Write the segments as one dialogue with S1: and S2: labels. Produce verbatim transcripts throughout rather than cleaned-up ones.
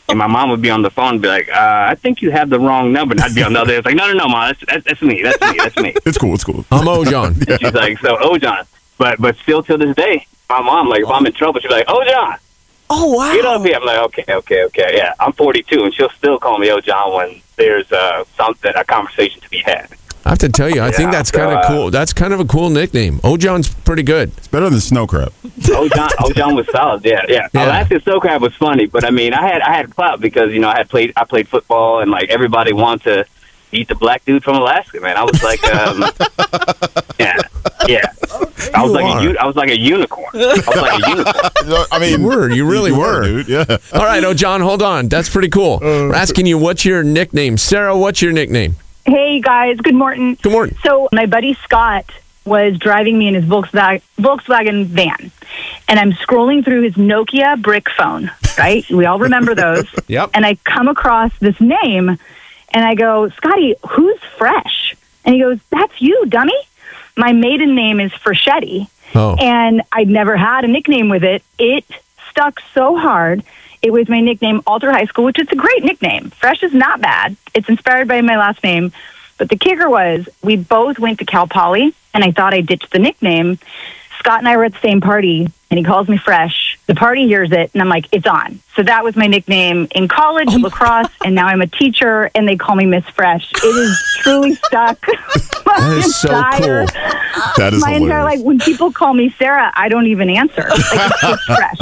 S1: and my mom would be on the phone and be like, uh, I think you have the wrong number. And I'd be on the other end. It's like, no, no, no, Mom, that's, that's, that's me. That's me. That's me.
S2: It's cool. It's cool.
S3: I'm Ojon.
S1: And she's like, so Ojon. But but still to this day, my mom, like, if I'm in trouble, she'll be like, Ojon.
S4: Oh, wow.
S1: Get up here. I'm like, okay, okay, okay. Yeah, I'm forty-two, and she'll still call me Ojon when there's uh, something, a conversation to be had.
S3: I have to tell you, I
S1: Yeah,
S3: think that's
S1: so,
S3: kind of
S1: uh,
S3: cool. That's kind of a cool nickname. Ojon's pretty good.
S2: It's better than snow crab.
S1: Ojon, Ojon was solid. Yeah, yeah.
S3: Yeah.
S1: Alaskan Snow Crab was funny, but I mean, I had I had clout because you know I had played I played football, and like everybody wanted to eat the black dude from Alaska. Man, I was like, um, yeah, yeah. I was
S3: You
S1: like
S3: are.
S1: a u- I was like a unicorn. I was like a unicorn.
S2: I mean,
S3: You were. You really were.
S2: dude. Yeah.
S3: All right, Ojon, hold on. That's pretty cool. We're asking you, what's your nickname? Sarah, what's your nickname?
S5: Hey guys, good morning.
S3: Good morning.
S5: So my buddy Scott was driving me in his Volkswagen, Volkswagen van, and I'm scrolling through his Nokia brick phone, right? We all remember those.
S3: Yep.
S5: And I come across this name, and I go, Scotty, who's Fresh? And he goes, that's you, dummy. My maiden name is Freschetti,
S3: Oh.
S5: and I'd never had a nickname with it. It stuck so hard. It was my nickname all through high school, which is a great nickname. Fresh is not bad. It's inspired by my last name. But the kicker was we both went to Cal Poly, and I thought I ditched the nickname. Scott and I were at the same party, and he calls me Fresh. The party hears it, and I'm like, it's on. So that was my nickname in college,
S3: Oh
S5: lacrosse, and now I'm a teacher, and they call me Miss Fresh. It is truly stuck.
S3: That is so
S5: entire-
S3: cool.
S2: That is
S5: My entire,
S2: hilarious.
S5: like, when people call me Sarah, I don't even answer. Like, it's just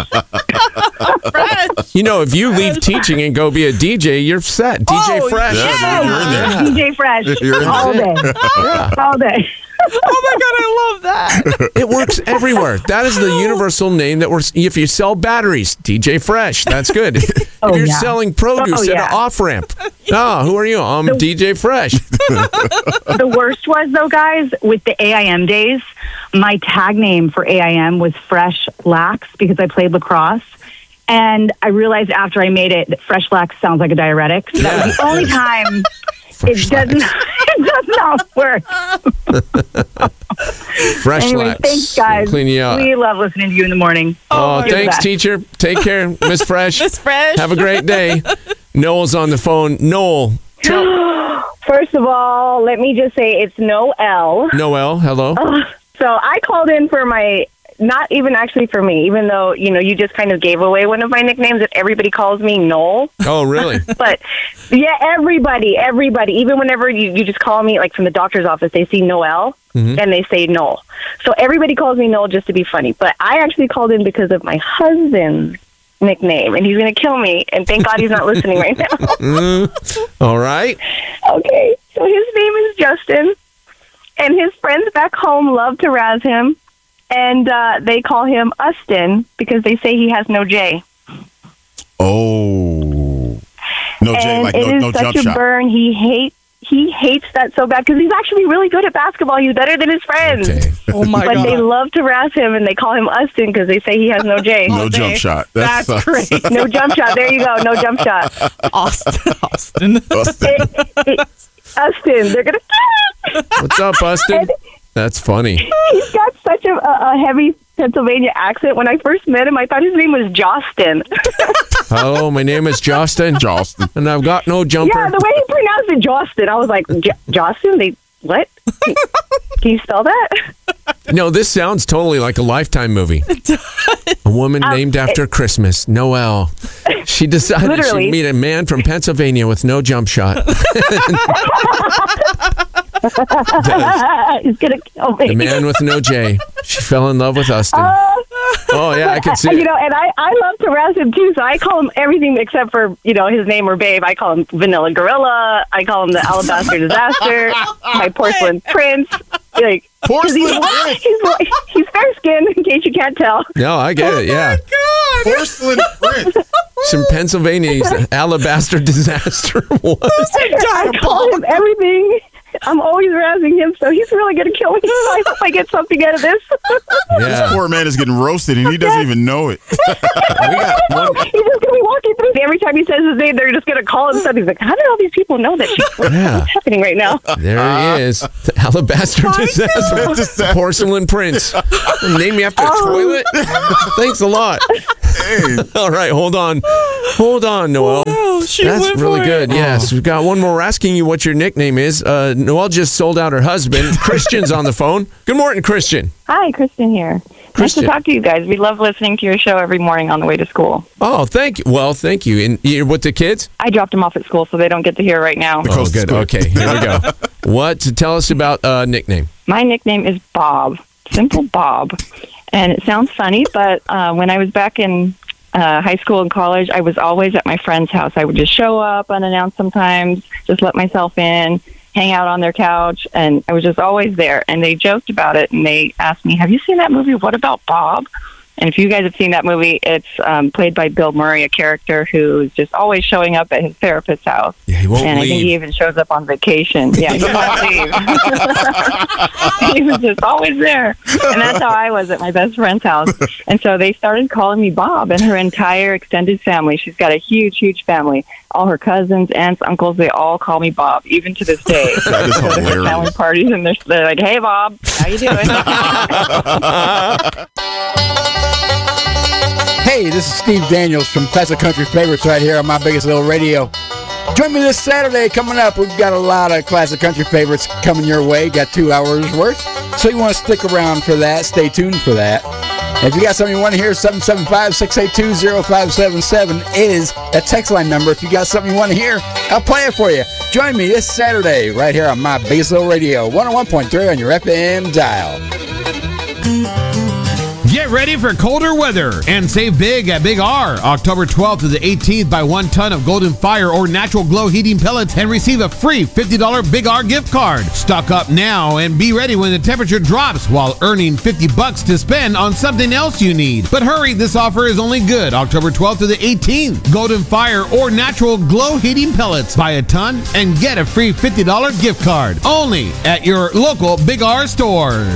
S5: Fresh.
S4: Fresh.
S3: You know, if you leave teaching and go be a D J, you're set. D J
S4: Oh,
S3: Fresh.
S2: Yeah, dude, you're in there.
S5: D J Fresh
S2: You're in
S5: all day, all day.
S4: Oh, my God, I love that.
S3: It works everywhere. That is the universal name that works. If you sell batteries, D J Fresh. That's good. If
S5: Oh,
S3: you're
S5: yeah.
S3: selling produce
S5: Oh,
S3: at
S5: yeah.
S3: an off ramp. Oh, who are you? I'm D J Fresh.
S5: The worst was, though, guys, with the A I M days, my tag name for A I M was Fresh Lax because I played lacrosse. And I realized after I made it that Fresh Lax sounds like a diuretic. So that was the only time
S3: Fresh
S5: it doesn't it does not work.
S3: Fresh
S5: Anyway,
S3: Lax.
S5: thanks, guys.
S3: Clean you up.
S5: We love listening to you in the morning.
S3: Oh,
S5: You're the
S3: thanks,
S5: best.
S3: teacher. Take care, Miss Fresh.
S4: Miss Fresh.
S3: Have a great day. Noel's on the phone. Noel. Tell-
S6: First of all, let me just say it's Noel.
S3: Noel, hello.
S6: So I called in for my, not even actually for me, even though, you know, you just kind of gave away one of my nicknames that everybody calls me Noel.
S3: Oh, really?
S6: But yeah, everybody, everybody, even whenever you, you just call me, like from the doctor's office, they see Noel
S3: Mhm.
S6: and they say Noel. So everybody calls me Noel just to be funny. But I actually called in because of my husband's nickname, and he's going to kill me. And thank God he's not listening right now.
S3: Mm, all right.
S6: Okay, so his name is Justin, and his friends back home love to razz him, and uh, they call him Ustin because they say he has no J.
S2: Oh. No J,
S6: and
S2: like
S6: it
S2: no,
S6: is
S2: no
S6: such
S2: jump
S6: a
S2: shot.
S6: burn. He hates he hates that so bad because he's actually really good at basketball. He's better than his friends.
S3: Okay.
S4: Oh, my
S6: But
S4: God.
S6: they love to razz him, and they call him Ustin because they say he has no J.
S2: No
S4: all
S2: jump
S4: day.
S2: shot.
S4: That's
S2: sucks.
S4: great.
S6: No jump shot. There you go. No jump shot.
S4: Austin. Austin.
S2: Busted.
S6: Ustin. They're going to...
S3: What's up, Bustin? That's funny.
S6: He's got such a, a heavy Pennsylvania accent. When I first met him, I thought his name was Jostin.
S3: Hello, my name is Justin.
S2: Justin.
S3: And I've got no jumper.
S6: Yeah, the way he pronounced it, Jostin. I was like, J- Jostin? They what? Can you spell that?
S3: No, this sounds totally like a Lifetime movie. A woman named after Christmas, Noel. She decided
S6: Literally.
S3: she'd meet a man from Pennsylvania with no jump shot.
S6: He's gonna kill me.
S3: The man with no J. She fell in love with Ustin.
S6: Uh,
S3: Oh, yeah, I can see
S6: you
S3: it.
S6: know, and I, I love to razz him too, so I call him everything except for, you know, his name or babe. I call him Vanilla Gorilla. I call him the Alabaster Disaster, my Porcelain Prince. Like, 'cause
S2: Porcelain
S6: he's,
S2: Prince.
S6: he's, he's fair skinned, in case you can't tell.
S3: No, I get it, yeah.
S2: Porcelain Prince.
S3: Some Pennsylvania he's the Alabaster Disaster. What?
S6: I call him everything. I'm always razzing him, so he's really going to kill me. So I hope I get something out of this.
S3: Yeah.
S2: Poor man is getting roasted, and he doesn't even know it.
S3: We got one.
S6: He's just going to be walking through. Every time he says his name, they're just going to call him something. He's like, how do all these people know that she's
S3: Yeah.
S6: what's happening right now?
S3: There he is. The Alabaster Disaster.
S2: Disaster.
S3: Porcelain Prince. Name me after a toilet? Thanks a lot.
S2: Dang.
S3: All right, hold on. Hold on, Noel.
S4: Wow, she
S3: That's
S4: went
S3: really
S4: for
S3: good.
S4: it.
S3: Yes, we've got one more. We're asking you what your nickname is. Uh, Noel just sold out her husband. Christian's on the phone. Good morning, Christian.
S6: Hi, Kristen here.
S3: Christian.
S6: Nice to talk to you guys. We love listening to your show every morning on the way to school.
S3: Oh, thank you. Well, thank you. And you're with the kids?
S6: I dropped them off at school, so they don't get to hear right now.
S3: Oh, good. Okay, here we go. What to tell us about uh, nickname?
S6: My nickname is Bob. Simple Bob. And it sounds funny, but uh, when I was back in uh, high school and college, I was always at my friend's house. I would just show up unannounced sometimes, just let myself in, hang out on their couch, and I was just always there. And they joked about it, and they asked me, have you seen that movie, What About Bob? And if you guys have seen that movie, it's um, played by Bill Murray, a character who's just always showing up at his therapist's house.
S3: Yeah, he won't
S6: and
S3: leave.
S6: I think he even shows up on vacation. Yeah, he won't leave. He was just always there. And that's how I was at my best friend's house. And so they started calling me Bob, and her entire extended family. She's got a huge, huge family. All her cousins, aunts, uncles, they all call me Bob, even to this day.
S2: That is
S6: Go to her
S2: hilarious.
S6: family parties, and they're, they're like, hey, Bob, how you doing?
S7: Hey, this is Steve Daniels from Classic Country Favorites right here on My Biggest Little Radio. Join me this Saturday coming up. We've got a lot of Classic Country Favorites coming your way. Got two hours worth. So you want to stick around for that. Stay tuned for that. If you got something you want to hear, seven seven five, six eight two, zero five seven seven is a text line number. If you got something you want to hear, I'll play it for you. Join me this Saturday right here on My Biggest Little Radio, one oh one point three on your F M dial.
S8: Get ready for colder weather and save big at Big R. October twelfth to the eighteenth, buy one ton of Golden Fire or Natural Glow heating pellets and receive a free fifty dollars Big R gift card. Stock up now and be ready when the temperature drops while earning fifty bucks to spend on something else you need. But hurry, this offer is only good October twelfth to the eighteenth. Golden Fire or Natural Glow heating pellets. Buy a ton and get a free fifty dollars gift card. Only at your local Big R store.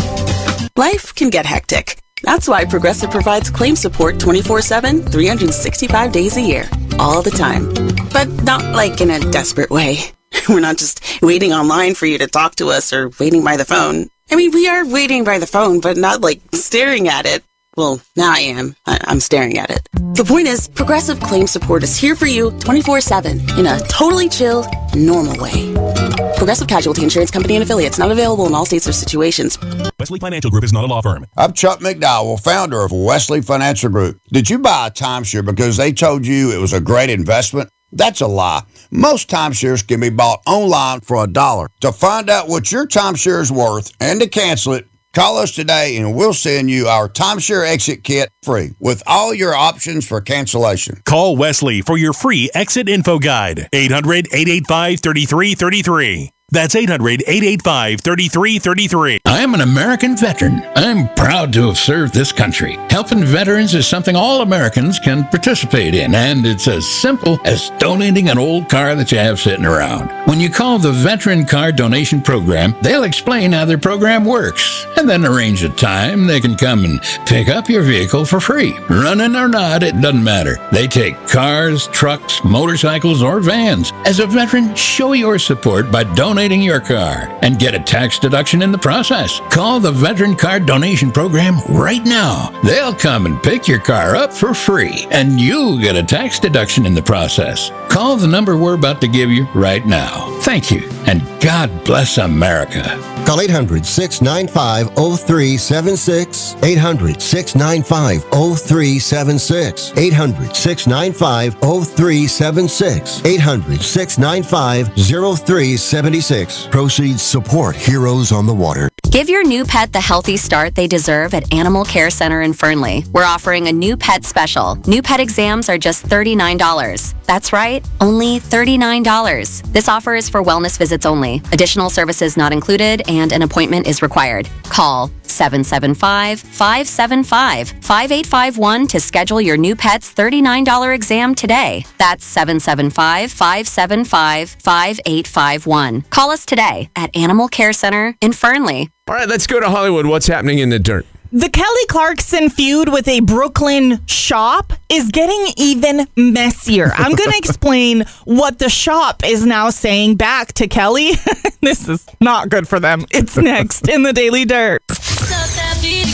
S9: Life can get hectic. That's why Progressive provides claim support twenty-four seven, three hundred sixty-five days a year, all the time. But not like in a desperate way. We're not just waiting online for you to talk to us or waiting by the phone. I mean, we are waiting by the phone, but not like staring at it. Well, now I am. I- I'm staring at it. The point is, Progressive Claim Support is here for you twenty-four seven in a totally chill, normal way. Progressive Casualty Insurance Company and Affiliates, not available in all states or situations.
S10: Wesley Financial Group is not a law firm.
S11: I'm Chuck McDowell, founder of Wesley Financial Group. Did you buy a timeshare because they told you it was a great investment? That's a lie. Most timeshares can be bought online for a dollar. To find out what your timeshare is worth and to cancel it, call us today and we'll send you our timeshare exit kit free with all your options for cancellation.
S10: Call Wesley for your free exit info guide. eight hundred, eight eight five, three three three three. That's eight hundred, eight eight five, three three three three.
S12: I am an American veteran. I'm proud to have served this country. Helping veterans is something all Americans can participate in, and it's as simple as donating an old car that you have sitting around. When you call the Veteran Car Donation Program, they'll explain how their program works, and then arrange a time they can come and pick up your vehicle for free. Running or not, it doesn't matter. They take cars, trucks, motorcycles, or vans. As a veteran, show your support by donating your car and get a tax deduction in the process. Call the Veteran Car Donation Program right now. They'll come and pick your car up for free, and you'll get a tax deduction in the process. Call the number we're about to give you right now. Thank you, and God bless America.
S13: Call eight hundred, six nine five, oh three seven six. eight hundred, six nine five, oh three seven six. eight hundred, six nine five, oh three seven six. eight hundred, six nine five, oh three seven six. Proceeds support Heroes on the Water.
S14: Give your new pet the healthy start they deserve at Animal Care Center in Fernley. We're offering a new pet special. New pet exams are just thirty-nine dollars. That's right, only thirty-nine dollars. This offer is for wellness visits only. Additional services not included and an appointment is required. Call seven seven five, five seven five, five eight five one to schedule your new pet's thirty-nine dollars exam today. That's seven seven five, five seven five, five eight five one. Call us today at Animal Care Center in Fernley.
S3: All right, let's go to Hollywood. What's happening in the dirt?
S4: The Kelly Clarkson feud with a Brooklyn shop is getting even messier. I'm going to explain what the shop is now saying back to Kelly. This is not good for them. It's next in the Daily Dirt.
S15: Stop that beat again.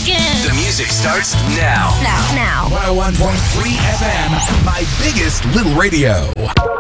S15: The music starts now.
S16: Now. Now.
S15: one oh one point three F M, my biggest little radio.